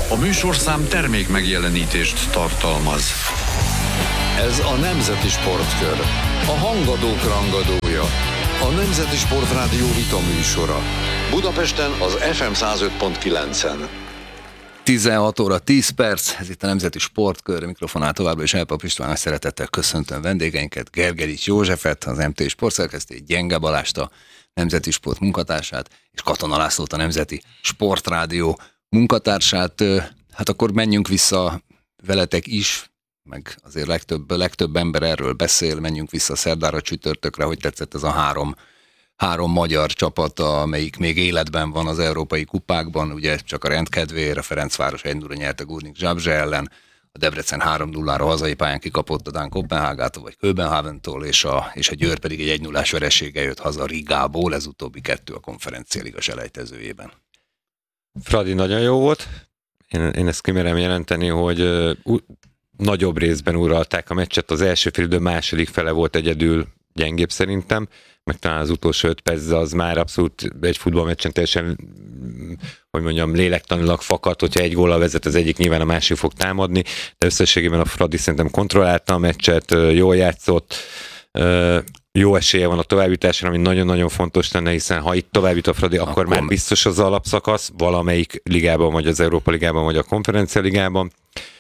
A műsorszám termék megjelenítést tartalmaz. Ez a Nemzeti Sportkör, a hangadók rangadója, a Nemzeti Sportrádió vitaműsora. Budapesten az FM 105.9-en. 16 óra 10 perc, ez itt a Nemzeti Sportkör, mikrofonál továbbra is Elpap István, szeretettel köszöntöm vendégeinket, Gergelics Józsefet, az MT sportszerkesztőjét, Gyenge Balást, a Nemzeti Sport munkatársát, és Katona Lászlót, a Nemzeti Sportrádió munkatársát. Hát akkor menjünk vissza veletek is, meg azért legtöbb ember erről beszél, menjünk vissza szerdára, csütörtökre, hogy tetszett ez a három magyar csapat, amelyik még életben van az európai kupákban, ugye csak a rendkedvéért, a Ferencváros 1-0 nyert a Górnik Zabrze ellen, a Debrecen 3-0-ra hazai pályán kikapott a Dán Kopenhágától, vagy Köbenhaventól, és a Győr pedig egy 1-0-ás vereséggel jött haza Rigából, ez utóbbi kettő a konferenciáliga selejtezőjében. Fradi nagyon jó volt, én ezt kimerem jelenteni, hogy nagyobb részben uralták a meccset, az első félidő második fele volt egyedül gyengébb szerintem, meg talán az utolsó 5 perc az már abszolút egy futballmeccsen teljesen, hogy mondjam, lélektanilag fakadt, hogyha egy góllal vezet az egyik, nyilván a másik fog támadni, de összességében a Fradi szerintem kontrollálta a meccset, jól játszott, jó esélye van a továbbjutásra, ami nagyon-nagyon fontos lenne, hiszen ha itt továbbjut a Fradi, akkor már biztos az alapszakasz, valamelyik ligában, vagy az Európa ligában, vagy a Konferencia ligában.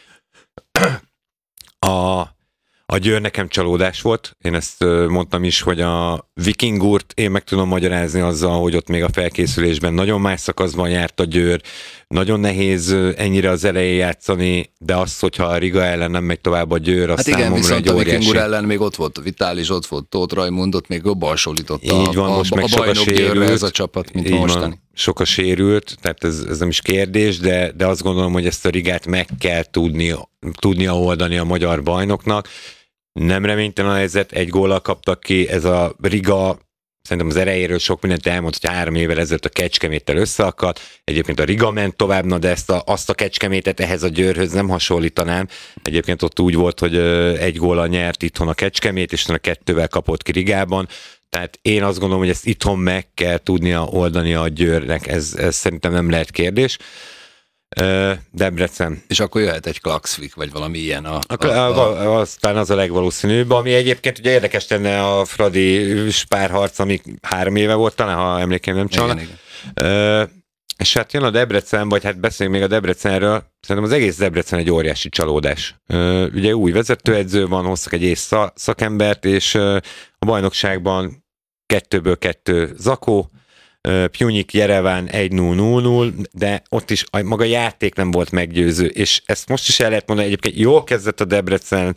A Győr nekem csalódás volt, én ezt mondtam is, hogy a Vikingurt én meg tudom magyarázni azzal, hogy ott még a felkészülésben nagyon más szakaszban járt a Győr, nagyon nehéz ennyire az elején játszani, de az, hogyha a Riga ellen nem megy tovább a Győr, az hát igen, számomra egy óriási. A Vikingur ellen még ott volt Vitális, ott volt Tóth Rajmund, ott még jobban hasonlított így van, most meg a bajnok Győrre ez a csapat, mint mostani. Sok a sérült, tehát ez nem is kérdés, de azt gondolom, hogy ezt a Rigát meg kell tudnia oldani a magyar bajnoknak. Nem reménytelen a helyzet, egy góllal kaptak ki, ez a Riga, szerintem az erejéről sok mindent elmond, hogy 3 évvel ezelőtt a Kecskeméttel összeakadt, egyébként a Riga ment tovább, de azt a Kecskemétet ehhez a Győrhöz nem hasonlítanám, egyébként ott úgy volt, hogy egy góllal nyert itthon a Kecskemét, és a 2-vel kapott ki Rigában, tehát én azt gondolom, hogy ezt itthon meg kell tudnia oldani a Győrnek, ez szerintem nem lehet kérdés. Debrecen. És akkor jöhet egy Klaxvik, vagy valami ilyen. Aztán az a legvalószínűbb, ami egyébként ugye érdekes lenne a Fradi párharc, ami 3 éve volt talán, ha emlékeim nem csalna. És hát jön a Debrecen, vagy hát beszéljünk még a Debrecenről, szerintem az egész Debrecen egy óriási csalódás. Ugye új vezetőedző van, hoztak egy szakembert, és a bajnokságban 2-ből 2 zakó, Pjunik, Jereván 1-0-0, de ott is maga játék nem volt meggyőző, és ezt most is el lehet mondani, egyébként jól kezdett a Debrecen,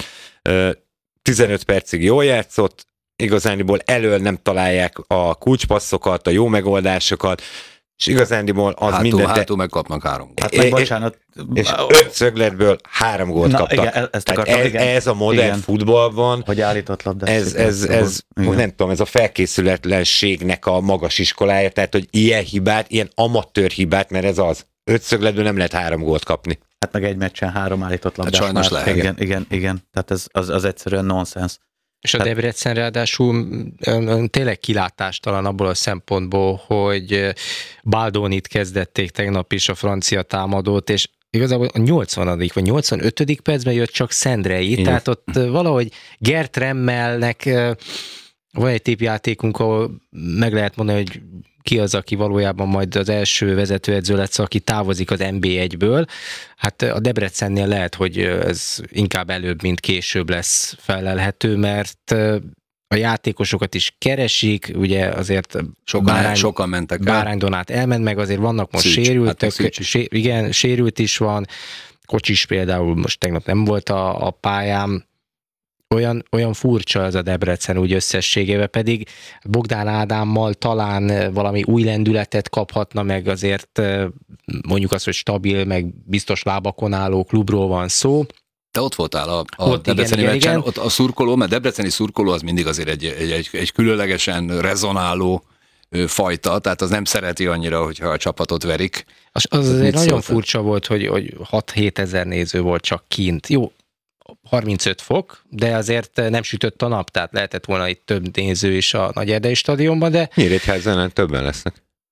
15 percig jól játszott, igazániból elől nem találják a kulcspasszokat, a jó megoldásokat, és igazándiból az mindent... Hátul megkapnak 3 gólt. Hát meg bocsánat. És 5 szögletből 3 gólt kaptak. Igen, ez a modern futballban, hogy állított labdát. Ez nem tudom, ez a felkészületlenségnek a magas iskolája, tehát hogy ilyen hibát, ilyen amatőr hibát, mert ez az. 5 szögletből nem lehet 3 gólt kapni. Hát meg egy meccsen 3 állított labdát. Hát sajnos lehet. Igen. Tehát az egyszerűen nonsens. És a Debrecen ráadásul tényleg kilátástalan abból a szempontból, hogy Baldonit kezdették tegnap is, a francia támadót, és igazából a 80. vagy 85. percben jött csak Szendrei, igen. Tehát ott valahogy Gert Remmelnek van egy tippjátékunk, ahol meg lehet mondani, hogy ki az, aki valójában majd az első vezetőedző lesz, aki távozik az NB1-ből. Hát a Debrecennél lehet, hogy ez inkább előbb, mint később lesz felelhető, mert a játékosokat is keresik, ugye azért sokan mentek el. Bárány Donát elment, meg, azért vannak most sérültek, igen, sérült is van, Kocsis például most tegnap nem volt a pályán, olyan furcsa ez a Debrecen úgy összességében, pedig Bogdán Ádámmal talán valami új lendületet kaphatna, meg azért mondjuk azt, hogy stabil, meg biztos lábakon álló klubról van szó. Te ott voltál a debreceni meccsen, ott a szurkoló, mert debreceni szurkoló az mindig azért egy különlegesen rezonáló fajta, tehát az nem szereti annyira, hogyha a csapatot verik. Az azért nagyon furcsa volt, hogy 6-7 ezer néző volt csak kint. Jó, 35 fok, de azért nem sütött a nap, tehát lehetett volna itt több néző is a Nagy Erdei stadionban, de... Nyíregyházánál többen lesznek.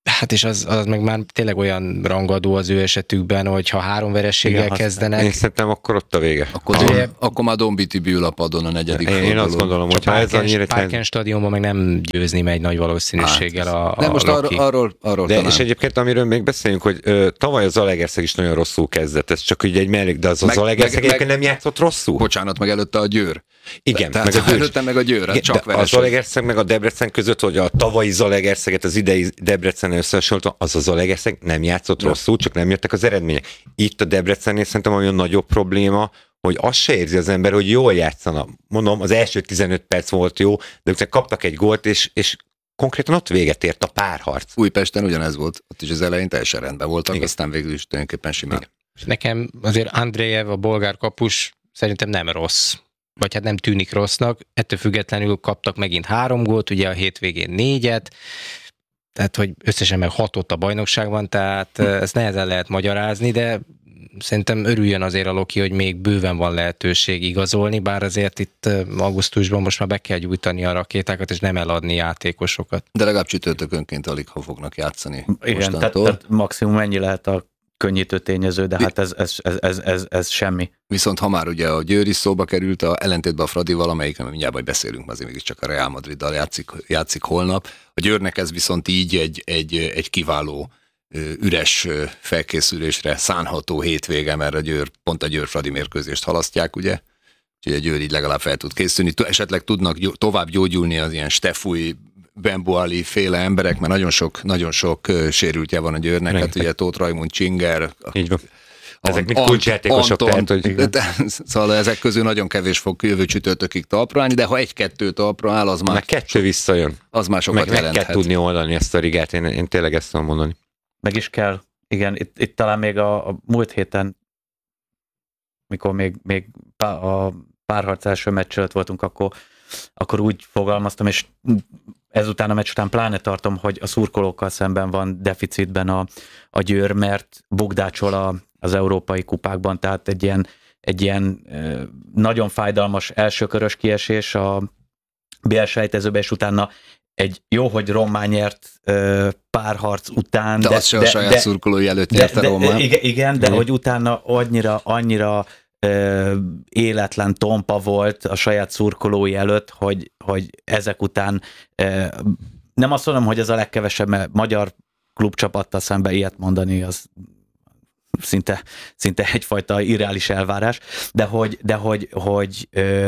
Hát és az meg már tényleg olyan rangadó az ő esetükben, hogy ha 3 vereséggel Igen, kezdenek. Én szerintem akkor ott a vége. Akkor már Dombiti bűl a padon a negyedik Én azt gondolom, hogy ha ez annyira... Parken stadionban meg nem győzni megy nagy valószínűséggel a de most Loki. arról De talán. és egyébként, amiről még beszélünk, hogy tavaly az Zalaegerszeg is nagyon rosszul kezdett, ez csak így egy mellék, de az Zalaegerszeg egyébként nem játszott rosszul. Bocsánat, meg előtte a Győr. Igen, Tehát meg a Győr. előtte meg a Győr, Igen, csak de a vereség. Zalaegerszeg meg a Debrecen között, hogy a tavalyi Zalaegerszeget az idei Debrecen összehasonlítva, az a Zalaegerszeg nem játszott rosszul, csak nem jöttek az eredmények. Itt a Debrecennél szerintem olyan nagyobb probléma, hogy azt se érzi az ember, hogy jól játszanak. Mondom, az első 15 perc volt jó, de utána kaptak egy gólt, és konkrétan ott véget ért a párharc. Újpesten ugyanez volt, ott is az elején teljesen rendben voltak, Igen. aztán végül is tulajdonképpen simán. Igen. És nekem azért Andrejev, a bolgár kapus szerintem nem rossz. Vagy hát nem tűnik rossznak. Ettől függetlenül kaptak megint 3 gólt, ugye a hétvégén 4-et, tehát hogy összesen meg 6-ot a bajnokságban, tehát ezt nehezen lehet magyarázni, de szerintem örüljön azért a Loki, hogy még bőven van lehetőség igazolni, bár azért itt augusztusban most már be kell gyújtani a rakétákat, és nem eladni játékosokat. De legalább csütörtökönként alig ha fognak játszani Igen, mostantól. tehát maximum ennyi lehet a könnyítő tényező, de hát ez semmi. Viszont ha már ugye a Győr is szóba került, ellentétben a Fradival, amelyik mindjárt majd beszélünk, azért mégiscsak a Real Madriddal játszik holnap. A Győrnek ez viszont így egy kiváló üres felkészülésre szánható hétvége, mert pont a Győr-Fradi mérkőzést halasztják, ugye? Úgyhogy a Győr így legalább fel tud készülni. Esetleg tudnak tovább gyógyulni az ilyen Stefúj, Bembuali féle emberek, mert nagyon sok sérültje van a Győrnek, hát ugye Tóth Rajmund, Csinger, Így van. Ezek mind kulcsjátékosok, Anton, tehát, hogy... Szóval ezek közül nagyon kevés fog jövő csütörtökig talpra állni, de ha 1-2 talpra áll, az már, Meg 2 visszajön. az már sokat Meg kell jelenthet. tudni oldani ezt a rigát, én tényleg ezt tudom mondani. Meg is kell. Igen, itt talán még a múlt héten, mikor még a párharc első meccs előtt voltunk, akkor úgy fogalmaztam, és ezután a meccs után pláne tartom, hogy a szurkolókkal szemben van deficitben a Győr, mert bukdácsol az európai kupákban, tehát egy ilyen nagyon fájdalmas elsőkörös kiesés a BL sejtezőbe, és utána egy jó, hogy Rommá nyert párharc után. De az se a saját szurkolói előtt nyerte Rommá. Igen, de hogy utána annyira életlen tompa volt a saját szurkolói előtt, hogy ezek után nem azt mondom, hogy ez a legkevesebb, mert magyar klubcsapattal szemben ilyet mondani, az szinte egyfajta irreális elvárás, de hogy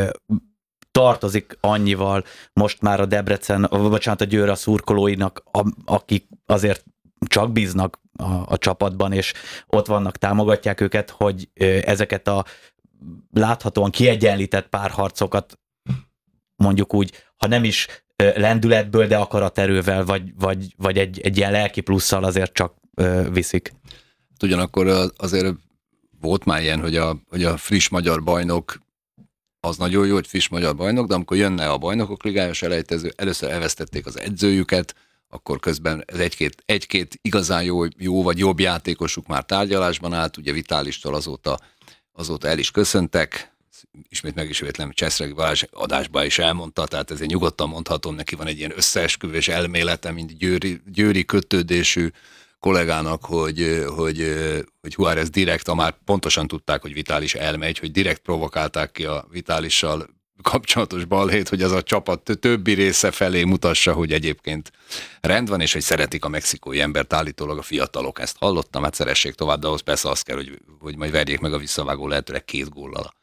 tartozik annyival most már a a Győr a szurkolóinak, akik azért csak bíznak a csapatban, és ott vannak, támogatják őket, hogy ezeket a láthatóan kiegyenlített párharcokat mondjuk úgy, ha nem is lendületből, de akaraterővel, vagy egy ilyen lelki plusszal azért csak viszik. Ugyanakkor azért volt már ilyen, hogy a friss magyar bajnok az nagyon jó, hogy friss magyar bajnok, de amikor jönne a bajnokok ligája selejtező, először elvesztették az edzőjüket, akkor közben ez egy-két igazán jó vagy jobb játékosuk már tárgyalásban állt, ugye Vitálistól azóta el is köszöntek, ismét megismétlem, Cseszregi Balázs adásban is elmondta, tehát ezért nyugodtan mondhatom, neki van egy ilyen összeesküvés elmélete, mint győri kötődésű kollégának, hogy Juárez direkt, már pontosan tudták, hogy Vitális elmegy, hogy direkt provokálták ki a Vitálissal kapcsolatos balhét, hogy az a csapat többi része felé mutassa, hogy egyébként rend van, és hogy szeretik a mexikói embert, állítólag a fiatalok. Ezt hallottam, hát szeressék tovább, de ahhoz persze az kell, hogy majd verjék meg a visszavágó lehetőleg 2 góllal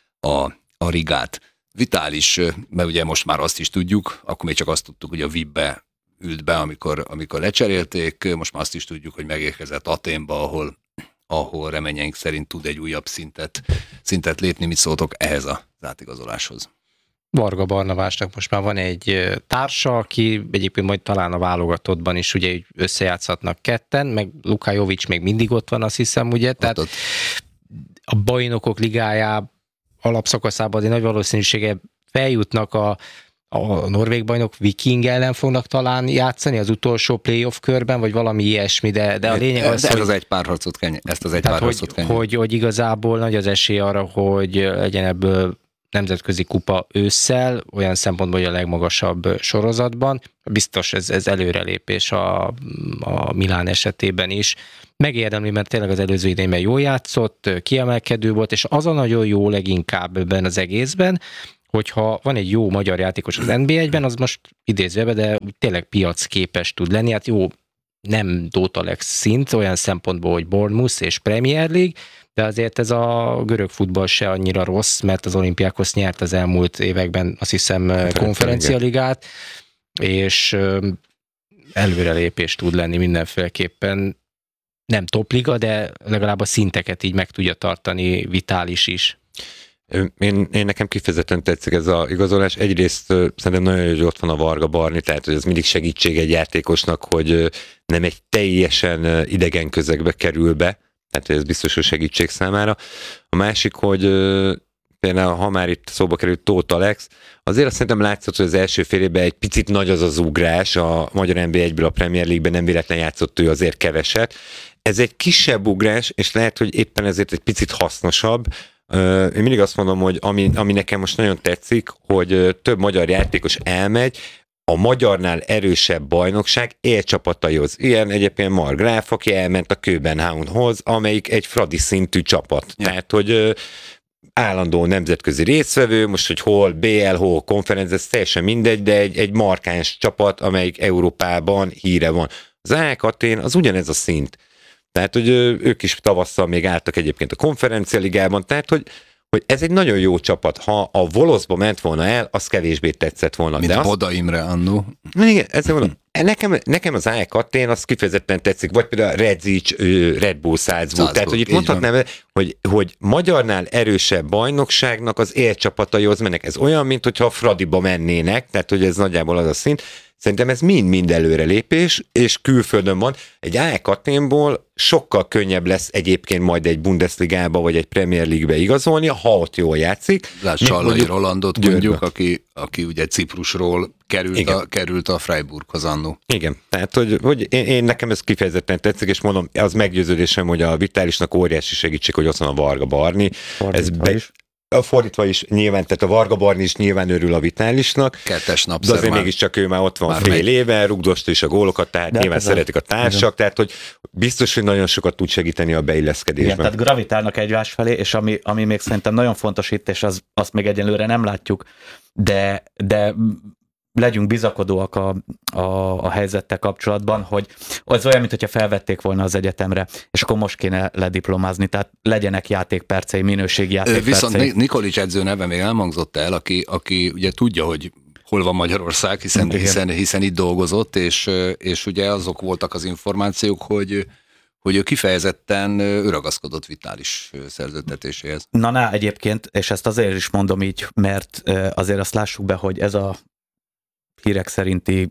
a rigát. Vitális, mert ugye most már azt is tudjuk, akkor még csak azt tudtuk, hogy a VIP-be ült be, amikor lecserélték, most már azt is tudjuk, hogy megérkezett Athénba, ahol reményeink szerint tud egy újabb szintet lépni. Mit szóltok ehhez az átigazoláshoz? Varga Barnabásnak most már van egy társa, aki egyébként majd talán a válogatottban is ugye összejátszhatnak ketten, meg Luka Jovic még mindig ott van, azt hiszem, ugye? Tehát a bajnokok ligájá alapszakaszában egy nagy valószínűséggel feljutnak a norvég bajnok Viking ellen fognak talán játszani az utolsó playoff körben, vagy valami ilyesmi, de a lényeg az, ezt hogy... az egy párharcot kell. hogy igazából nagy az esély arra, hogy legyen ebből nemzetközi kupa ősszel, olyan szempontból, hogy a legmagasabb sorozatban. Biztos ez előrelépés a Milán esetében is. Megérdemli, mert tényleg az előző idényben jól játszott, kiemelkedő volt, és az a nagyon jó leginkább ebben az egészben, hogyha van egy jó magyar játékos az NB1-ben, az most idézve, de tényleg piacképes tud lenni. Hát jó, nem Dota League szint, olyan szempontból, hogy Bournemouth és Premier League, de azért ez a görög futball se annyira rossz, mert az Olympiakos nyert az elmúlt években, azt hiszem, konferencialigát, és előrelépés tud lenni mindenféleképpen. Nem topliga, de legalább a szinteket így meg tudja tartani, Vitális is. Én nekem kifejezetten tetszik ez az igazolás. Egyrészt szerintem nagyon jó, hogy ott van a Varga Barni, tehát hogy ez mindig segítség egy játékosnak, hogy nem egy teljesen idegen közegbe kerül be, tehát ez biztos, hogy segítség számára. A másik, hogy például, ha már itt szóba került Tóth Alex, azért azt szerintem látszott, hogy az első fél évben egy picit nagy az ugrás, a magyar NB1-ből a Premier League-ben nem véletlen játszott ő azért keveset. Ez egy kisebb ugrás, és lehet, hogy éppen ezért egy picit hasznosabb. Én mindig azt mondom, hogy ami nekem most nagyon tetszik, hogy több magyar játékos elmegy, a magyarnál erősebb bajnokság élcsapataihoz. Ilyen egyébként Margráf, aki elment a Köbenhavnhoz, amelyik egy fradi szintű csapat. Ja. Tehát, hogy állandó nemzetközi résztvevő, most, hogy hol BL, hol konferenc, ez teljesen mindegy, de egy markáns csapat, amelyik Európában híre van. Az AEK Athén az ugyanez a szint. Tehát, hogy ők is tavasszal még álltak egyébként a konferencialigában, tehát, hogy ez egy nagyon jó csapat. Ha a Voloszba ment volna el, az kevésbé tetszett volna. Mint Boda Imre annó. Igen, ezzel mondom. Nekem az AEK Athén az kifejezetten tetszik, vagy például Redzic, Red Bull Salzburg. Tehát, hogy itt mondhatnám, hogy magyarnál erősebb bajnokságnak az élcsapataihoz mennek. Ez olyan, mint hogyha a Fradiba mennének, tehát, hogy ez nagyjából az a szint. Szerintem ez mind előrelépés, és külföldön van. Egy AEK Athénból sokkal könnyebb lesz egyébként majd egy Bundesligába, vagy egy Premier League-be igazolni, ha ott jól játszik. Lásd Csallai Rolandot mondjuk, aki ugye Ciprusról került a Freiburghoz annó. Igen, tehát hogy én nekem ez kifejezetten tetszik, és mondom, az meggyőződésem, hogy a Vitálisnak óriási segítség, hogy ott van a Varga Barni. Fordítva is nyilván, tehát a Varga Barni is nyilván örül a Vitálisnak. Kettes de azért mégiscsak ő már ott van fél éve, rugdosta is a gólokat, tehát de nyilván szeretik a társak, tehát hogy biztos, hogy nagyon sokat tud segíteni a beilleszkedésben. Igen, tehát gravitálnak egymás felé, és ami még szerintem nagyon fontos itt, és azt még egyenlőre nem látjuk, de legyünk bizakodóak a helyzettel kapcsolatban, hogy az olyan, mintha felvették volna az egyetemre, és akkor most kéne lediplomázni, tehát legyenek játékpercei, minőségi játékpercei. Viszont Nikolics edző neve még elhangzott el, aki ugye tudja, hogy hol van Magyarország, hiszen itt dolgozott, és ugye azok voltak az információk, hogy ő kifejezetten ragaszkodott Vitális szerződtetéséhez. Na egyébként, és ezt azért is mondom így, mert azért azt lássuk be, hogy ez a hírek szerinti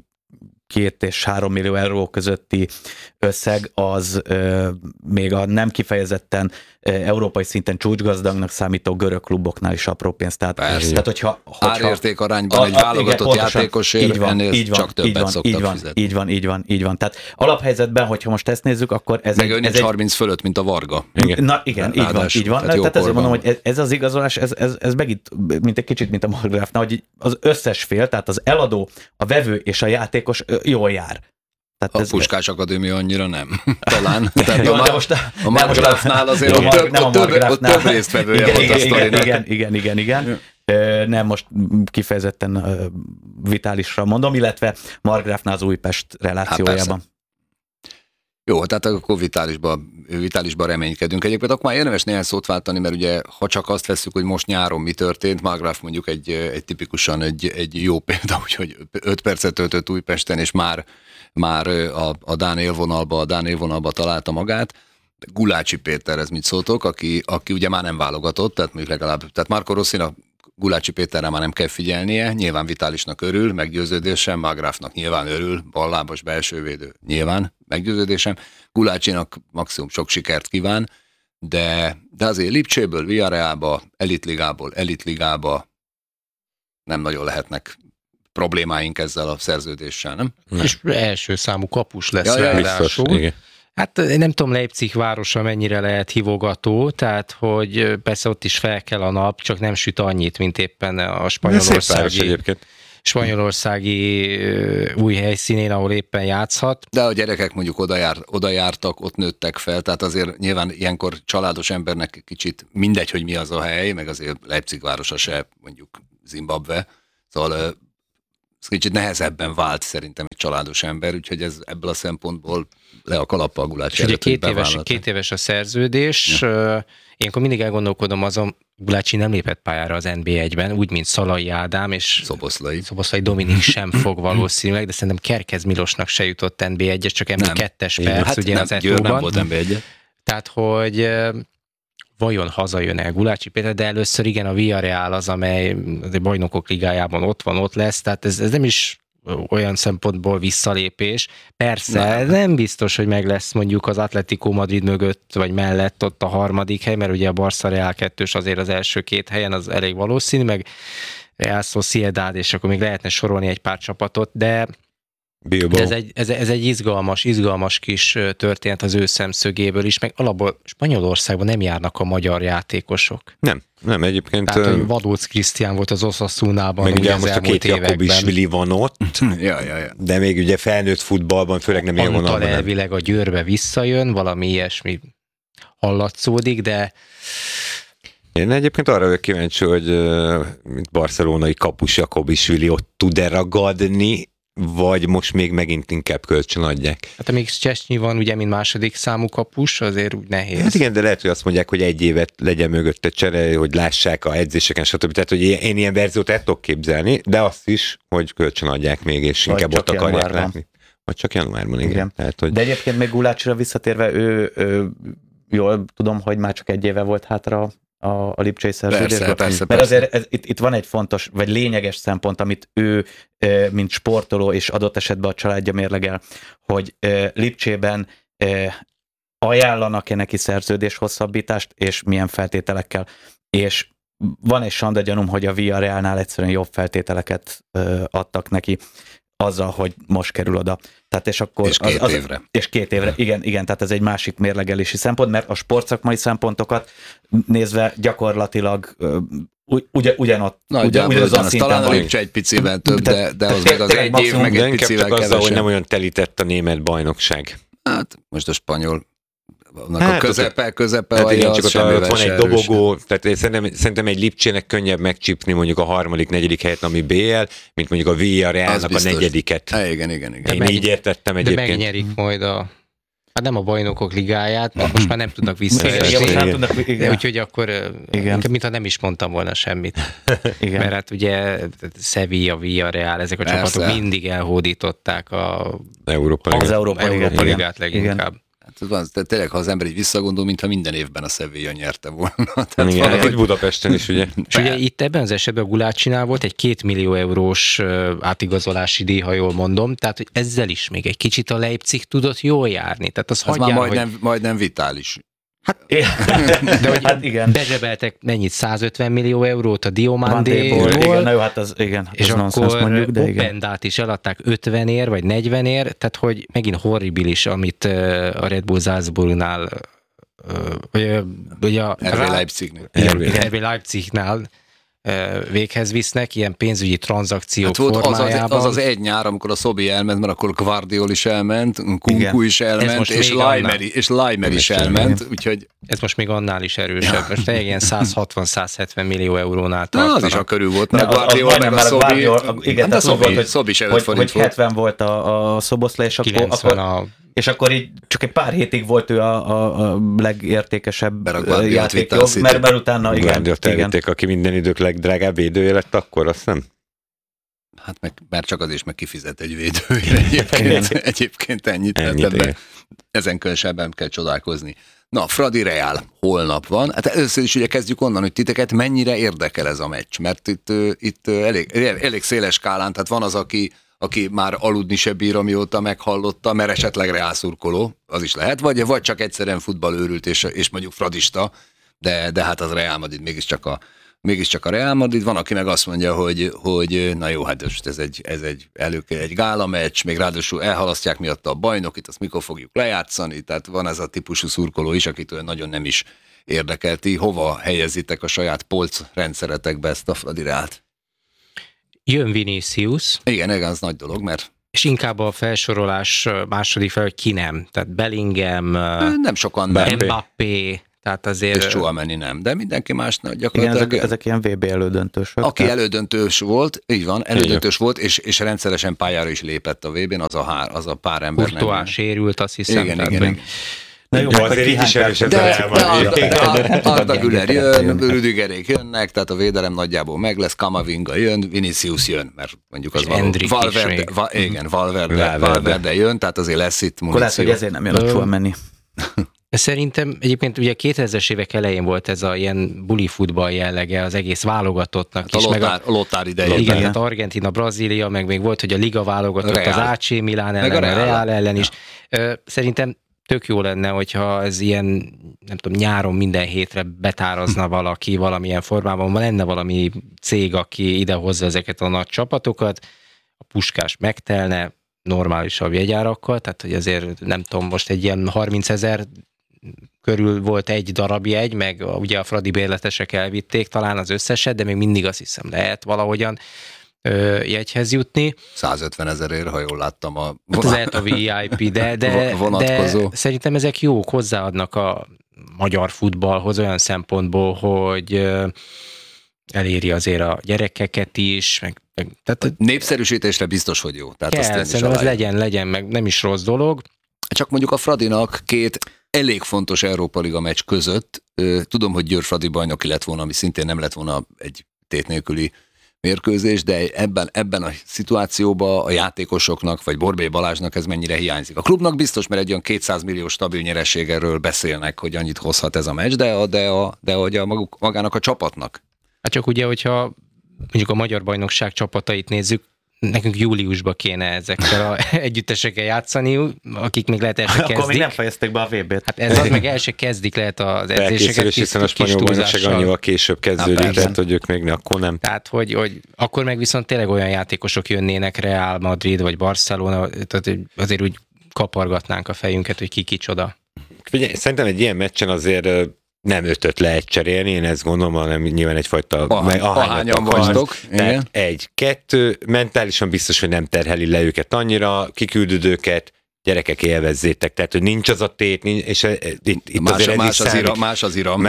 2 és 3 millió euró közötti összeg az még a nem kifejezetten európai szinten csúcsgazdagnak számító görög kluboknál is apró pénz. Tehát hogyha árérték arányban egy válogatott játékosért ennél csak többet szoktak fizetni. Így van. Tehát alaphelyzetben, hogyha most ezt nézzük, akkor ez meg nincs 30 fölött, mint a Varga. Na igen, így van. Tehát ezért mondom, hogy ez az igazolás, ez megint mint egy kicsit, mint a Margráfnál, hogy az összes fél, tehát az eladó, a vevő és a játékos jól jár. Tehát a Puskás Akadémia annyira nem. Talán. Jó, a Margráfnál azért több résztvevője volt a sztorinak. Igen. Nem most kifejezetten Vitálisra mondom, illetve Margráfnál az Újpest relációjában. Jó, tehát akkor Vitálisba reménykedünk. Egyébként akkor már érdemes néhány szót váltani, mert ugye ha csak azt veszük, hogy most nyáron mi történt, Margráf mondjuk egy tipikusan egy jó példa, úgyhogy 5 percet töltött Újpesten, és már a Dán élvonalba találta magát. Gulácsi Péter, ez mit szóltok, aki ugye már nem válogatott, tehát mondjuk tehát Marco Rossinak Gulácsi Péterre már nem kell figyelnie, nyilván Vitálisnak örül, meggyőződésem, Margráfnak nyilván örül, ballábas belsővédő, nyilván meggyőződésem, Gulácsinak maximum sok sikert kíván, de azért Lipcséből, Villarrealba, elitligába nem nagyon lehetnek problémáink ezzel a szerződéssel, nem? És első számú kapus lesz ráadásul. Hát nem tudom, Leipzig városa mennyire lehet hívogató, tehát hogy persze ott is fel kell a nap, csak nem süt annyit, mint éppen a spanyolországi új helyszínén, ahol éppen játszhat. De a gyerekek mondjuk oda jártak, ott nőttek fel, tehát azért nyilván ilyenkor családos embernek kicsit mindegy, hogy mi az a hely, meg azért Leipzig városa se mondjuk Zimbabwe, szóval ez kicsit nehezebben vált szerintem egy családos ember, úgyhogy ez ebből a szempontból le a kalappal a Gulácsi előtt, ugye két éves a szerződés, ilyenkor mindig elgondolkodom azon, Gulácsi nem lépett pályára az NB1-ben, úgy, mint Szalai Ádám, és Szoboszlai Dominik sem fog valószínűleg, de szerintem Kerkez Milosnak se jutott NB1-es, csak NB2-es perc, hát ugye nem, az Etóban. nem volt NB1-es. Tehát, hogy vajon hazajön el Gulácsi Péter, de először igen, a Villarreal az, amely a Bajnokok Ligájában ott lesz, tehát ez nem is olyan szempontból visszalépés. Persze, nem biztos, hogy meg lesz mondjuk az Atletico Madrid mögött, vagy mellett ott a harmadik hely, mert ugye a Barca Real 2-s azért az első két helyen, az elég valószínű, meg Real Sociedad, és akkor még lehetne sorolni egy pár csapatot, de ez egy izgalmas kis történet az ő szemszögéből is, meg alapból Spanyolországban nem járnak a magyar játékosok. Nem, egyébként... Tehát, hogy Vadóc Krisztián volt az Osasunában meg ugye az most a két Jakobisvili van ott, de még ugye felnőtt futballban, főleg nem ilyen vonalban. Antal elvileg a Győrbe visszajön, valami ilyesmi hallatszódik, de... Én egyébként arra vagyok kíváncsi, hogy mint barcelonai kapus Jakobisvili ott tud-e ragadni, vagy most még megint inkább kölcsön adják. Hát amíg Csesnyi van, ugye, mint második számú kapus, azért úgy nehéz. Hát igen, de lehet, hogy azt mondják, hogy egy évet legyen mögötte csere, hogy lássák a edzéseken, stb. Tehát, hogy én ilyen verziót el tudok képzelni, de azt is, hogy kölcsön adják még, és vagy inkább ott akarják látni. Vagy csak januárban, igen. Tehát, hogy... De egyébként még Gulácsira visszatérve, ő jól tudom, hogy már csak egy éve volt hátra a lipcsei szerződésben. Persze. Mert azért itt van egy fontos, vagy lényeges szempont, amit ő, mint sportoló és adott esetben a családja mérlegel, hogy Lipcsében ajánlanak-e neki szerződés hosszabbítást, és milyen feltételekkel. És van egy sanda gyanúm, hogy a Villarrealnál egyszerűen jobb feltételeket adtak neki azzal, hogy most kerül oda. Tehát és akkor és két évre. És 2 évre, igen, tehát ez egy másik mérlegelési szempont, mert a sportszakmai szempontokat nézve gyakorlatilag ugyanott, ugyanazon szinten talán van. a Lipcse egy picivel több, de az meg az egy év, meg egy picivel csak azzal, hogy kevesebb. nem olyan telített a német bajnokság. Hát most a spanyol a közepe hát vagy igen, az csak ott van egy dobogó, erősebb. tehát szerintem egy Lipcsének könnyebb megcsípni mondjuk a harmadik, negyedik helyet, ami BL, mint mondjuk a Villarrealnak a negyediket. Igen. Én így értettem de egyébként. De megnyerik majd hát nem a Bajnokok Ligáját, mert most már nem tudnak visszaesni. Úgyhogy akkor mintha nem is mondtam volna semmit. Igen. Mert hát ugye Sevilla, Villarreal, ezek a csapatok mindig elhódították az Európa Ligát leginkább. Hát, tényleg, ha az ember így visszagondol, mintha minden évben a Sevilla nyerte volna. Tehát igen, valahogy... Budapesten is, ugye. És ugye itt ebben az esetben a Gulácsinál volt egy 2 millió eurós átigazolási díj, ha jól mondom, tehát hogy ezzel is még egy kicsit a Leipzig tudott jól járni. Tehát az már majdnem vitális. De hogy hát igen. bezsebeltek mennyit, 150 millió eurót a Diomandéról, igen, na jó, hát az, igen, és akkor mondjuk, de Opendát is eladták 50-ért, vagy 40-ért, tehát hogy megint horribilis, amit a Red Bull Salzburgnál, vagy a RB Leipzignál véghez visznek, ilyen pénzügyi tranzakciók formájában. Az egy nyár, amikor a Szobi elment, mert akkor Guardiol is elment, Kunku is elment, és Leimer is elment, úgyhogy... Ez most még annál is erősebb. Most ilyen 160-170 millió eurónál tartanak. Az is a körül volt, mert a Guardiol meg a Szobi... Igen, a Szobi se 5 forint volt. 70 volt a Szoboszlai, és akkor így csak egy pár hétig volt ő a legértékesebb játékjog, mert utána igen. Aki minden idők legdrágább védője lett akkor, azt nem? Hát mert csak az is meg kifizet egy védője egyébként ennyit. Ezen különösebben kell csodálkozni. Na, Fradi Real holnap van. Hát először is ugye kezdjük onnan, hogy titeket mennyire érdekel ez a meccs, mert itt elég széles skálán, tehát van az, aki már aludni se bír, amióta meghallotta, mert esetleg Real szurkoló, az is lehet, vagy csak egyszerűen futballőrült és mondjuk fradista, de hát az Real Madrid mégiscsak mégiscsak a Real Madrid, van, aki meg azt mondja, hogy na jó, hát ez egy gála meccs, még ráadásul elhalasztják miatt a bajnokit, azt mikor fogjuk lejátszani, tehát van ez a típusú szurkoló is, akitől nagyon nem is érdekelti. Hova helyezitek a saját polc rendszeretekbe ezt a Fradi Reált? Jön Vinicius. Igen, az nagy dolog, mert És inkább a felsorolás második fel, hogy ki nem. Tehát Bellingham, nem sokan nem. Mbappé, tehát azért... És Tchouaméni nem, de mindenki másnak Igen, gyakorlatilag... ezek ilyen VB elődöntősök. Aki tehát- elődöntős volt, így van, elődöntős volt, és rendszeresen pályára is lépett a VB-n, az a pár ember nem. Courtois sérült, azt hiszem. Igen, tehát igen, meg- igen. Na jó, Jó, hát, azért hogy így is erős ez a De Real Madrid. Arda Güler jön, Rüdigerék jönnek, tehát a védelem nagyjából meg lesz, Camavinga jön, Vinicius jön, mert mondjuk az És Endrick is Valverde, még. igen, Valverde jön, tehát azért lesz itt akkor lehet, hogy muníció. ezért nem jön a Tchouaméni. Szerintem egyébként ugye 2000-es évek elején volt ez a ilyen buli futball jellege az egész válogatottnak A is, meg Lothar idejében. igen, Igen. tehát Argentina, Brazília, meg még volt, hogy a Liga válogatott Real. az AC Milán Meg a ellen, a Real. Real ellen is. Szerintem tök jó lenne, hogyha ez ilyen, nem tudom, nyáron minden hétre betárazna valaki valamilyen formában, lenne valami cég, aki idehozza ezeket a nagy csapatokat, a Puskás megtelne normálisabb jegyárakkal, tehát hogy azért nem tudom, most egy ilyen 30 000 körül volt egy darab jegy, meg ugye a Fradi bérletesek elvitték talán az összeset, de még mindig azt hiszem lehet valahogyan jegyhez jutni. 150 000-ért, ha jól láttam a Hát ez lehet a VIP, de vonatkozó. szerintem ezek jók, hozzáadnak a magyar futballhoz olyan szempontból, hogy eléri azért a gyerekeket is, meg tehát Népszerűsítésre biztos, hogy jó. Tehát azt én kell, is szerintem ez aláírom. legyen, meg nem is rossz dolog. Csak mondjuk a Fradinak két elég fontos Európa Liga meccs között, tudom, hogy Győr Fradi bajnoki lett volna, ami szintén nem lett volna egy tét nélküli mérkőzés, de ebben a szituációban a játékosoknak, vagy Borbély Balázsnak ez mennyire hiányzik. A klubnak biztos, mert egy olyan 200 millió stabil nyereségről beszélnek, hogy annyit hozhat ez a meccs, de hogy magának a csapatnak. Hát csak ugye, hogyha mondjuk a magyar bajnokság csapatait nézzük, nekünk júliusban kéne ezekkel a együttesekkel játszani, akik még lehet el se Akkor még kezdik. nem fejezték be a VB-t. Hát ez az, meg el se kezdik lehet az edzéseket. Elkészülés, hiszen a kis spanyol bajnokság túlzással. annyival később kezdődik, persze. tehát hogy ők még ne, akkor nem. Tehát, hogy akkor meg viszont tényleg olyan játékosok jönnének, Real Madrid vagy Barcelona, tehát hogy azért úgy kapargatnánk a fejünket, hogy ki kicsoda. Figyelj, szerintem egy ilyen meccsen azért nem 5-öt lehet cserélni, én ezt gondolom, hanem nyilván egyfajta Ahányan vagytok. Igen. Tehát 1-2, mentálisan biztos, hogy nem terheli le őket annyira, kiküldöd őket, gyerekek élvezzétek, tehát hogy nincs az a tét, és itt azért ez is számít. Más az iram.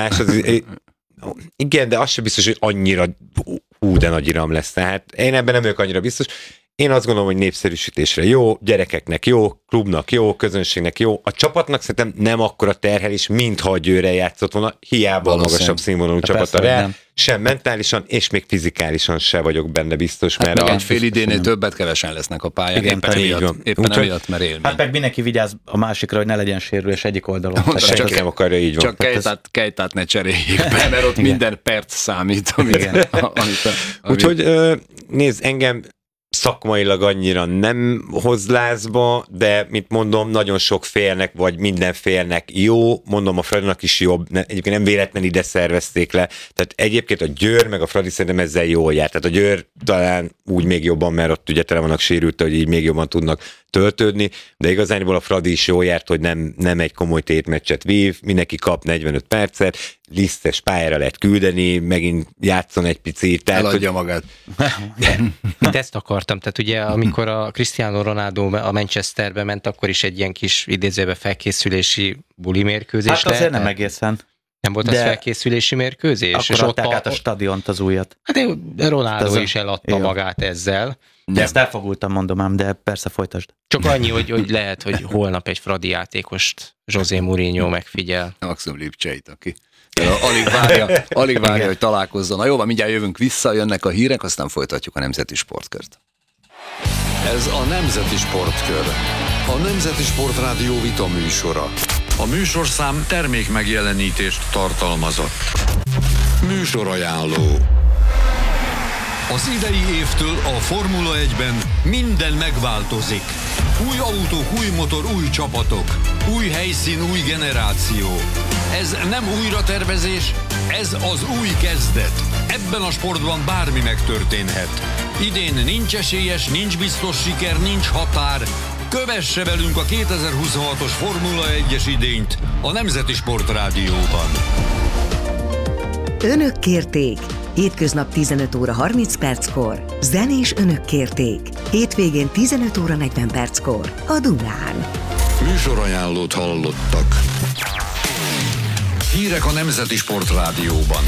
Igen, de az sem biztos, hogy annyira de nagy iram lesz. Tehát én ebben nem vagyok annyira biztos. Én azt gondolom, hogy népszerűsítésre jó, gyerekeknek jó, klubnak jó, közönségnek jó. A csapatnak szerintem nem akkora terhelés, mintha a Győrrel játszott volna, hiába a magasabb színvonalú csapat a Real, sem mentálisan, és még fizikálisan se vagyok benne biztos, Hát mert meg egy fél idénél többet kevesen lesznek a pályán. Igen, Éppen így emiatt, van. éppen Úgyhogy- emiatt, mert élmény. Hát meg mindenki vigyáz a másikra, hogy ne legyen sérülés egyik oldalon. Tehát senki senki nem akarja, így van. Csak Kejtát ne cseréljék be, mert ott minden perc számít. Úgyhogy nézd, engem szakmailag annyira nem hoz lázba, de mint mondom, nagyon sok félnek, vagy minden félnek jó, mondom a Fradinak is jobb, egyébként nem véletlen ide szervezték le, tehát egyébként a Győr meg a Fradi szerintem ezzel jól jár, tehát a Győr talán úgy még jobban, mert ott ugye tele vannak sérült, hogy így még jobban tudnak töltődni, de igazából a Fradi is jól járt, hogy nem egy komoly tétmeccset vív, mindenki kap 45 percet, lisztes pályára lehet küldeni, megint játszon egy picit. Tehát, Eladja magát. Itt ezt akartam, tehát ugye amikor a Cristiano Ronaldo a Manchesterbe ment, akkor is egy ilyen kis idézőbe felkészülési buli mérkőzés Hát azért lehet. nem egészen. Nem volt az de- felkészülési mérkőzés? Akkor adták át a stadiont, az újat. Hát Ronaldo Ez a- is eladta jó. magát ezzel. De ezt elfogultam, mondom ám, de persze folytasd. Csak annyi, hogy lehet, hogy holnap egy Fradi játékost José Mourinho megfigyel. Maxim Lipcseit, aki alig várja, hogy találkozzon. Na jó, van, mindjárt jövünk vissza, jönnek a hírek, aztán folytatjuk a Nemzeti Sportkört. Ez a Nemzeti Sportkör. A Nemzeti Sportrádió vita műsora. A műsorszám termék megjelenítést tartalmazott. Műsorajánló. Az idei évtől a Formula 1-ben minden megváltozik. Új autók, új motor, új csapatok. Új helyszín, új generáció. Ez nem újratervezés, ez az új kezdet. Ebben a sportban bármi megtörténhet. Idén nincs esélyes, nincs biztos siker, nincs határ. Kövesse velünk a 2026-os Formula 1-es idényt a Nemzeti Sport Rádióban. Önök kérték. Hétköznap 15 óra 30 perckor. Zenés önök kérték. Hétvégén 15 óra 40 perckor. A Dunán. Műsorajánlót hallottak. Hírek a Nemzeti Sport Rádióban.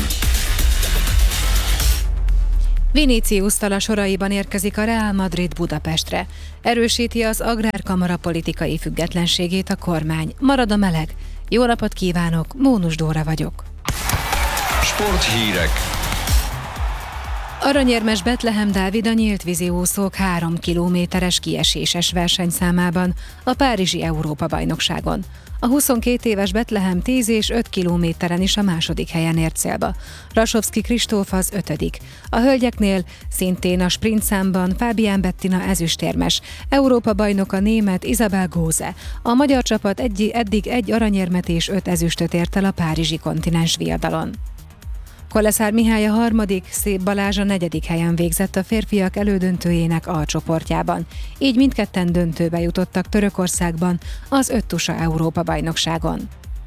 Vinicius Tala soraiban érkezik a Real Madrid Budapestre. Erősíti az Agrárkamara politikai függetlenségét a kormány. Marad a meleg. Jó napot kívánok, Mónus Dóra vagyok. Sporthírek. Aranyérmes Betlehem Dávid a nyílt vízi úszók 3 kilométeres kieséses versenyszámában a Párizsi Európa-bajnokságon. A 22 éves Betlehem 10 és 5 kilométeren is a második helyen ért célba. Rasovszky Kristóf az 5. A hölgyeknél szintén a sprintszámban Fábián Bettina ezüstérmes, Európa-bajnok a német Isabel Góze. A magyar csapat eddig 1 aranyérmet és 5 ezüstöt ért el a párizsi kontinens viadalon. Koleszár Mihály a 3., Szép Balázs a 4. helyen végzett a férfiak elődöntőjének A csoportjában. Így mindketten döntőbe jutottak Törökországban az 5 tusa Európa-bajnokságon.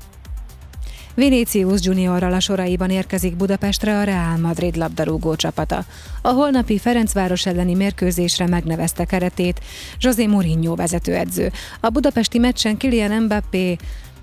Vinicius Juniorral a soraiban érkezik Budapestre a Real Madrid labdarúgó csapata. A holnapi Ferencváros elleni mérkőzésre megnevezte keretét José Mourinho vezetőedző. A budapesti meccsen Kylian Mbappé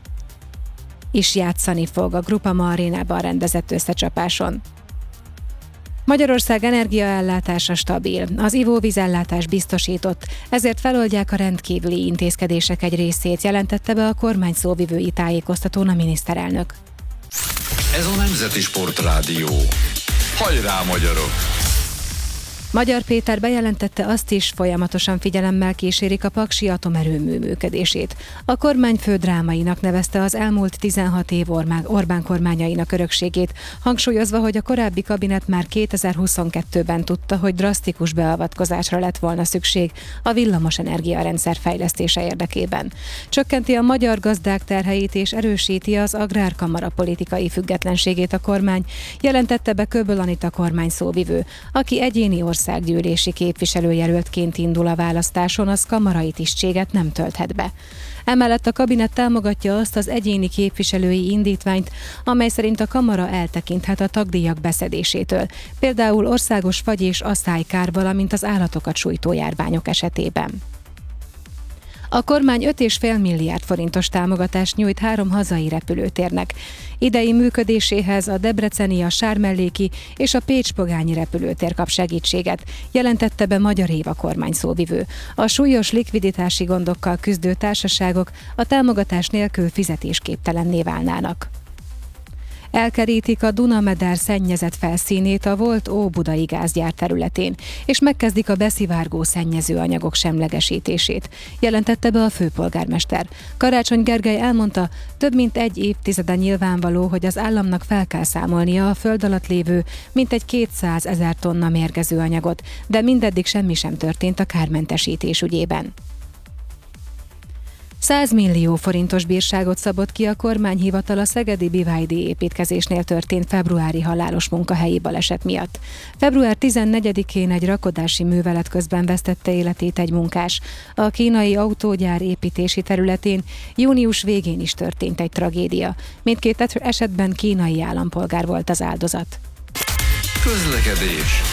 is játszani fog a Groupama arénában rendezett összecsapáson. Magyarország energiaellátása stabil, az ivóvízellátás biztosított, ezért feloldják a rendkívüli intézkedések egy részét, jelentette be a kormány szóvivői tájékoztatón a miniszterelnök. Ez a Nemzeti Sport Rádió. Hajrá, magyarok! Magyar Péter bejelentette azt is, folyamatosan figyelemmel kísérik a paksi atomerőmű működését. A kormányfő drámainak nevezte az elmúlt 16 év Orbán kormányainak örökségét, hangsúlyozva, hogy a korábbi kabinet már 2022-ben tudta, hogy drasztikus beavatkozásra lett volna szükség a villamos energiarendszer fejlesztése érdekében. Csökkenti a magyar gazdák terheit és erősíti az Agrárkamara politikai függetlenségét a kormány, jelentette be Köböl Anita kormány szóvivő, aki egyéni országgyűlési képviselőjelöltként indul a választáson, az kamarai tisztséget nem tölthet be. Emellett a kabinet támogatja azt az egyéni képviselői indítványt, amely szerint a kamara eltekinthet a tagdíjak beszedésétől, például országos fagy- és asszálykár, valamint az állatokat sújtó járványok esetében. A kormány 5,5 milliárd forintos támogatást nyújt 3 hazai repülőtérnek. Idei működéséhez a debreceni, a sármelléki és a pécs-pogányi repülőtér kap segítséget, jelentette be Magyar Éva kormány szóvivő. A súlyos likviditási gondokkal küzdő társaságok a támogatás nélkül fizetésképtelenné válnának. Elkerítik a Duna-meder szennyezett felszínét a volt óbudai gázgyár területén, és megkezdik a beszivárgó szennyező anyagok semlegesítését, jelentette be a főpolgármester. Karácsony Gergely elmondta, több mint 1 évtizede nyilvánvaló, hogy az államnak fel kell számolnia a föld alatt lévő mintegy 200 000 tonna mérgező anyagot, de mindeddig semmi sem történt a kármentesítés ügyében. 100 millió forintos bírságot szabott ki a kormányhivatal a szegedi Bivájdi építkezésnél történt februári halálos munkahelyi baleset miatt. Február 14-én egy rakodási művelet közben vesztette életét egy munkás. A kínai autógyár építési területén június végén is történt egy tragédia. Mindkét esetben kínai állampolgár volt az áldozat. Közlekedés.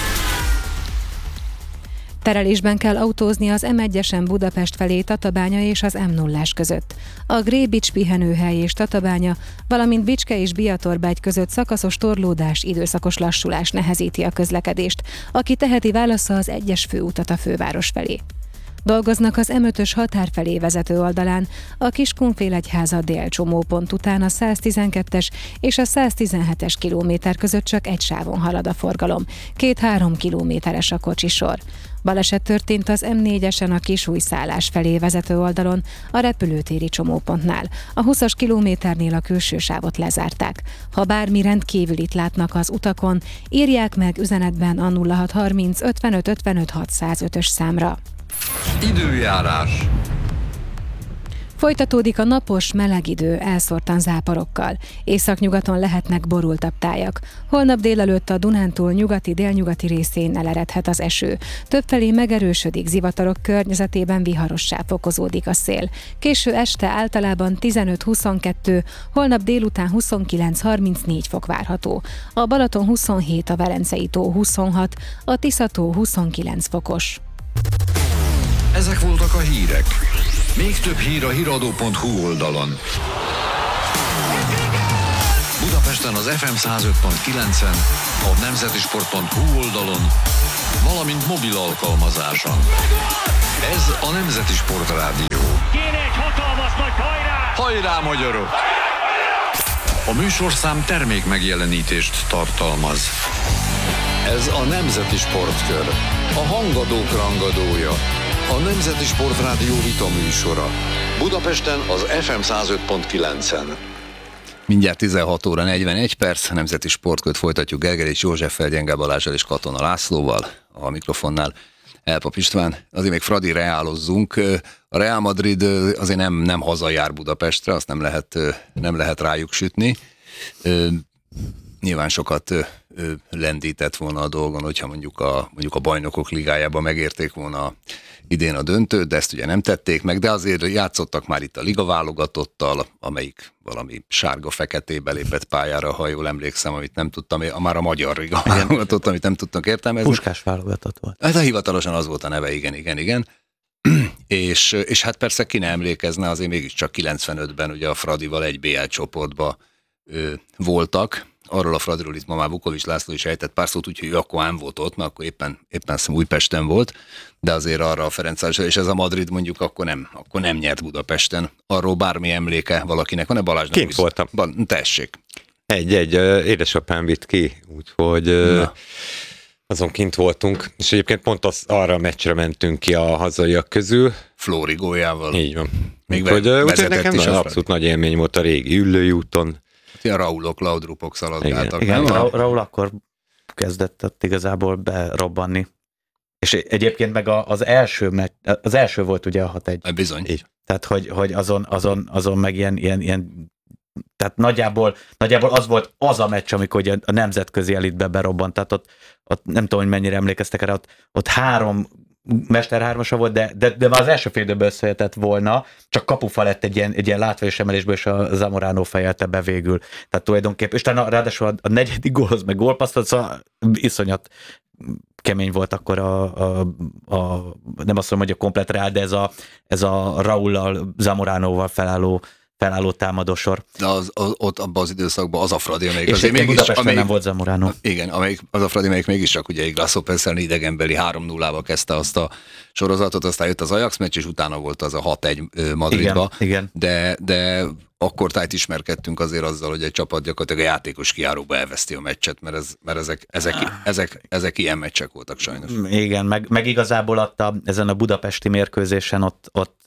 Terelésben kell autózni az M1-esen Budapest felé Tatabánya és az M0-ás között. A Grébics pihenőhely és Tatabánya, valamint Bicske és Biatorbágy között szakaszos torlódás, időszakos lassulás nehezíti a közlekedést, aki teheti válassza az 1-es főutat a főváros felé. Dolgoznak az M5-ös határ felé vezető oldalán, a Kiskunfélegyháza dél csomópont után a 112-es és a 117-es kilométer között csak egy sávon halad a forgalom, 2-3 kilométeres a kocsisor. Baleset történt az M4-esen a Kisújszállás felé vezető oldalon, a repülőtéri csomópontnál. A 20-as kilométernél a külső sávot lezárták. Ha bármi rendkívülit látnak az utakon, írják meg üzenetben a 0630 55 55 605-ös számra. Időjárás. Folytatódik a napos, meleg idő, elszórtan záporokkal. Északnyugaton lehetnek borultabb tájak. Holnap délelőtt a Dunántúl nyugati-délnyugati részén eleredhet az eső. Többfelé megerősödik, zivatarok környezetében viharossá fokozódik a szél. Késő este általában 15-22, holnap délután 29-34 fok várható. A Balaton 27, a Velencei tó 26, a Tisza-tó 29 fokos. Ezek voltak a hírek. Még több hír a hiradó.hu oldalon. Budapesten az FM 105.9-en, a nemzetisport.hu oldalon, valamint mobil alkalmazáson. Ez a Nemzeti Sport Rádió. Kéne egy hatalmas nagy hajrá! Hajrá, magyarok! A műsorszám termék megjelenítést tartalmaz. Ez a Nemzeti Sportkör, a hangadók rangadója, a Nemzeti Sport Rádió vitaműsora. Budapesten az FM 105.9-en. Mindjárt 16 óra 41 perc, Nemzeti Sportkört folytatjuk Gergelyich Józseffel, Gyenge Balázsral és Katona Lászlóval. A mikrofonnál Elpap István. Azért még Fradi reálozzunk. A Real Madrid azért nem hazajár Budapestre, azt nem lehet rájuk sütni. Nyilván sokat lendített volna a dolgon, hogyha mondjuk a Bajnokok Ligájában megérték volna idén a döntőt, de ezt ugye nem tették meg, de azért játszottak már itt a Liga válogatottal, amelyik valami sárga-feketébe lépett pályára, ha jól emlékszem, amit nem tudtam, már a magyar Liga válogatott, amit nem tudtak értelmezni. Puskás válogatott volt. Hát hivatalosan az volt a neve, igen. És hát persze ki ne emlékezne, azért mégiscsak 95-ben ugye a Fradival egy BL csoportba voltak. Arról a Fradiról itt ma már Vukovics László is ejtett pár szót, úgyhogy ő akkor nem volt ott, mert akkor éppen Újpesten volt, de azért arra a Ferencváros, és ez a Madrid mondjuk akkor nem nyert Budapesten. Arról bármi emléke valakinek van-e? Balázs? Kint voltam. Tessék. Egy édesapám vitt ki, úgyhogy azon kint voltunk, és egyébként pont arra a meccsre mentünk ki a hazaiak közül. Flóri góljával. Így van. Még úgyhogy nekem abszolút nagy élmény volt a régi Üllői úton. Ilyen Raulok, Laudrupok szaladgáltak. Igen, Raul akkor kezdett igazából berobbanni. És egyébként meg az első volt ugye a 6-1. Bizony. Így. Tehát, hogy azon meg ilyen tehát nagyjából az volt az a meccs, amikor ugye a nemzetközi elitbe berobbant, tehát ott nem tudom, hogy mennyire emlékeztek erre, ott 3 Mester 3-asa volt, de már az első fél időben összejöhetett volna, csak kapufa lett egy ilyen látványos emelésből, és a Zamorano fejelte be végül. Tehát tulajdonképpen, és ráadásul a negyedik gólhoz meg gólpasszol, szóval iszonyat kemény volt akkor nem azt mondom, hogy a komplet Real, de ez a Raullal, Zamoranoval felálló támadósor. De ott abban az időszakban az a Fradi, amelyik és azért mégis... Budapesten nem volt Zamorano. Igen, az a Fradi, amelyik mégiscsak ugye egy Grasshoppers-en idegenbeli 3-0-val kezdte azt a sorozatot, aztán jött az Ajax meccs, és utána volt az a 6-1 Madridba. Igen. De akkor tájt ismerkedtünk azért azzal, hogy egy csapat gyakorlatilag a játékos kijáróba elveszti a meccset, mert ezek ilyen meccsek voltak sajnos. Igen, meg igazából ezen a budapesti mérkőzésen ott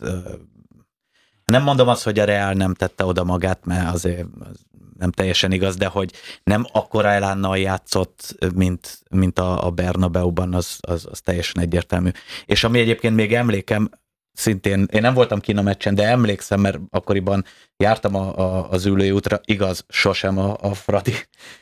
nem mondom azt, hogy a Real nem tette oda magát, mert azért nem teljesen igaz, de hogy nem akkora elánnal játszott, mint a Bernabeuban, az teljesen egyértelmű. És ami egyébként még emlékem, szintén, én nem voltam kint a meccsen, de emlékszem, mert akkoriban jártam az Üllői útra, igaz, sosem a Fradi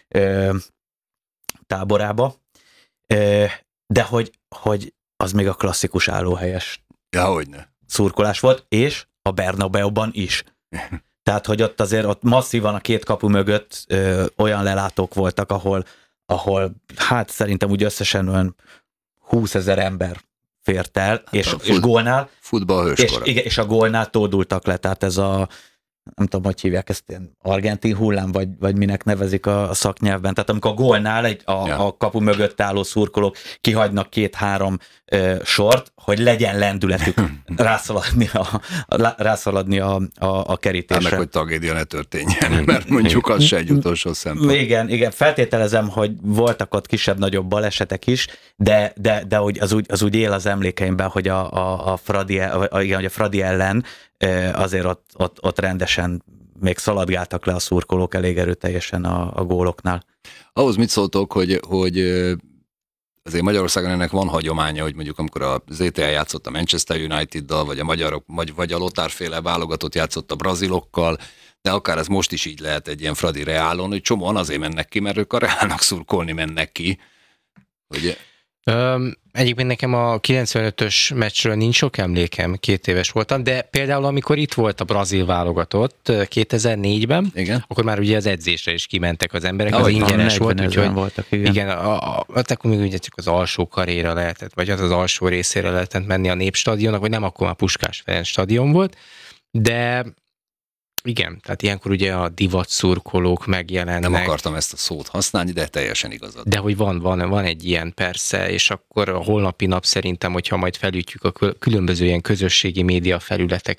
táborába, de hogy az még a klasszikus állóhelyes szurkolás volt, és a Bernabeuban is. Tehát, hogy ott masszívan a két kapu mögött olyan lelátók voltak, ahol hát szerintem úgy összesen olyan 20 000 ember fért el, és gólnál és a gólnál tódultak le, tehát ez nem tudom, hogy hívják ezt, ilyen argentin hullám, vagy minek nevezik a szaknyelvben. Tehát amikor a gólnál a kapu mögött álló szurkolók kihagynak 2-3 sort, hogy legyen lendületük rászaladni a kerítésre. Meg, hogy tragédia ne történjen, mert mondjuk az se egy utolsó szempont. Igen, feltételezem, hogy voltak ott kisebb-nagyobb balesetek is, de hogy az úgy él az emlékeimben, hogy a Fradi ellen azért ott rendesen még szaladgáltak le a szurkolók elég erőteljesen a góloknál. Ahhoz mit szóltok, hogy azért Magyarországon ennek van hagyománya, hogy mondjuk amikor a ZTL játszott a Manchester United-dal, vagy a magyarok, vagy a Lothar-féle válogatott játszott a brazilokkal, de akár ez most is így lehet egy ilyen Fradi Reálon, hogy csomóan azért mennek ki, mert ők a Reálnak szurkolni mennek ki. Hogy... Egyébként nekem a 95-ös meccsről nincs sok emlékem, 2 éves voltam, de például amikor itt volt a brazil válogatott 2004-ben, igen. akkor már ugye az edzésre is kimentek az emberek, az ingyenes volt, úgyhogy voltak, igen. akkor még ugye csak az alsó karéra lehetett, vagy az alsó részére lehetett menni a Népstadionnak, vagy nem, akkor már Puskás Ferenc stadion volt, de igen, tehát ilyenkor ugye a divat szurkolók megjelennek. Nem akartam ezt a szót használni, de teljesen igazad. De hogy van egy ilyen persze, és akkor a holnapi nap szerintem, hogyha majd felütjük a különböző ilyen közösségi média felületek